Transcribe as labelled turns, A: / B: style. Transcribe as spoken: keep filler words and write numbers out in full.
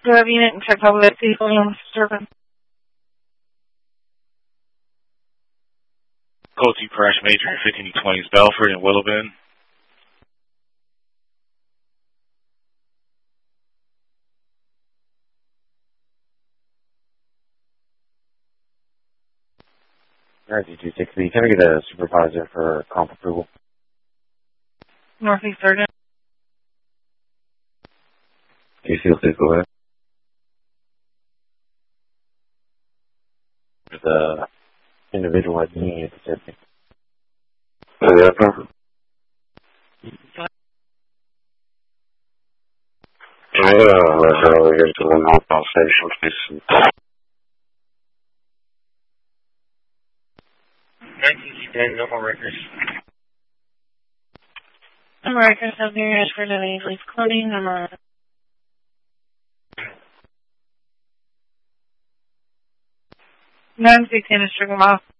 A: Do I have unit and check over that people on serving?
B: Code two Crash Major fifteen twenties Belford and Willow Bend.
C: Alright, D two six B, can I get a supervisor for comp approval?
A: Northeast Surgeon.
C: Do you feel please go ahead? The individual at the unit Pacific. Oh, yeah, sir. Can I uh, refer over here to the northbound station, please?
B: nineteen ten, no more records.
A: I'm records of here as for the Leaf Clothing. I'm a nine sixteen is Sugar Mile.